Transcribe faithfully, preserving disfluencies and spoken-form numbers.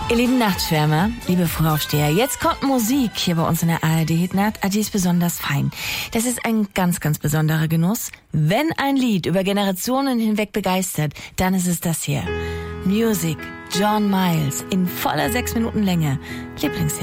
Ihr lieben Nachtschwärmer, liebe Frühaufsteher, jetzt kommt Musik hier bei uns in der A R D-Hitnacht. Ah, die ist besonders fein. Das ist ein ganz, ganz besonderer Genuss. Wenn ein Lied über Generationen hinweg begeistert, dann ist es das hier. Music, John Miles, in voller sechs Minuten Länge. Lieblingshit.